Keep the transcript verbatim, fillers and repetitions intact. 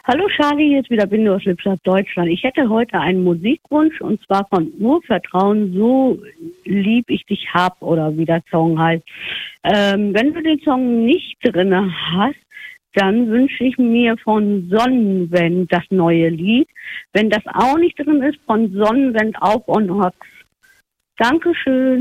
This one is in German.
Hallo Charlie, jetzt wieder Binde aus Lippstadt, Deutschland. Ich hätte heute einen Musikwunsch und zwar von Urvertrauen, so lieb ich dich hab oder wie der Song heißt. Ähm, wenn du den Song nicht drin hast, dann wünsche ich mir von Sonnenwend das neue Lied. Wenn das auch nicht drin ist, von Sonnenwend auf und Ox. Dankeschön.